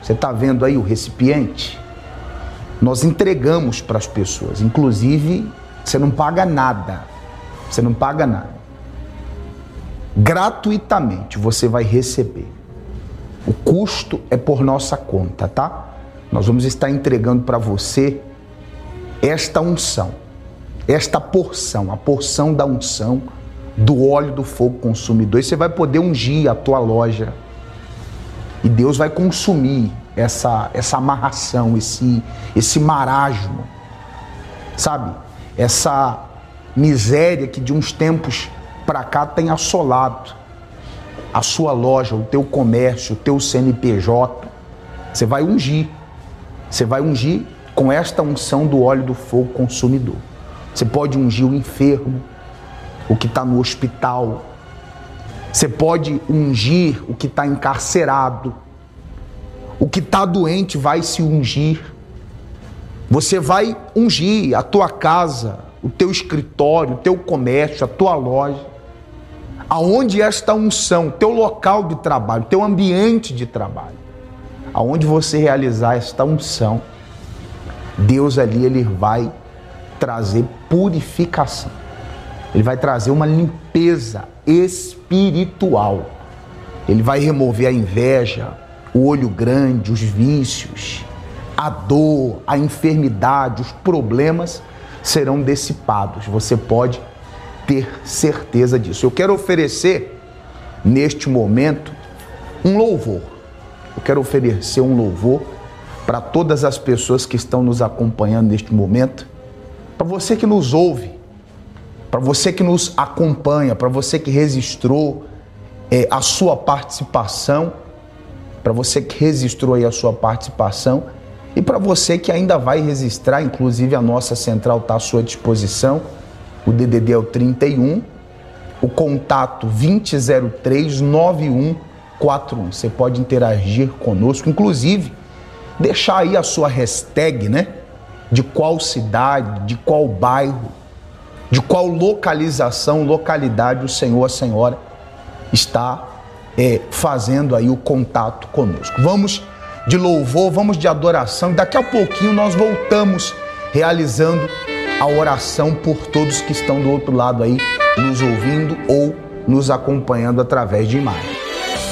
Você está vendo aí o recipiente? Nós entregamos para as pessoas. Inclusive, você não paga nada. Você não paga nada. Gratuitamente você vai receber. O custo é por nossa conta, tá? Nós vamos estar entregando para você esta unção, esta porção, a porção da unção do óleo do fogo consumidor. E você vai poder ungir a tua loja. E Deus vai consumir essa amarração, esse marasmo, sabe? Essa miséria que de uns tempos para cá tem assolado a sua loja, o teu comércio, o teu CNPJ. Você vai ungir com esta unção do óleo do fogo consumidor. Você pode ungir o enfermo, o que está no hospital. Você pode ungir o que está encarcerado. O que está doente vai se ungir. Você vai ungir a tua casa, o teu escritório, o teu comércio, a tua loja. Aonde esta unção, teu local de trabalho, teu ambiente de trabalho, aonde você realizar esta unção, Deus ali, Ele vai trazer purificação. Ele vai trazer uma limpeza espiritual. Ele vai remover a inveja, o olho grande, os vícios, a dor, a enfermidade, os problemas serão dissipados. Você pode ter certeza disso. Eu quero oferecer, neste momento, um louvor. Eu quero oferecer um louvor para todas as pessoas que estão nos acompanhando neste momento, para você que nos ouve, para você que nos acompanha, para você que registrou a sua participação, para você que registrou aí a sua participação e para você que ainda vai registrar, inclusive a nossa central está à sua disposição, o DDD é o 31, o contato 2003-9141. Você pode interagir conosco, inclusive deixar aí a sua hashtag, né? De qual cidade, de qual bairro, de qual localização, localidade o senhor, a senhora está fazendo aí o contato conosco. Vamos de louvor, vamos de adoração. Daqui a pouquinho nós voltamos realizando a oração por todos que estão do outro lado aí, nos ouvindo ou nos acompanhando através de imagem.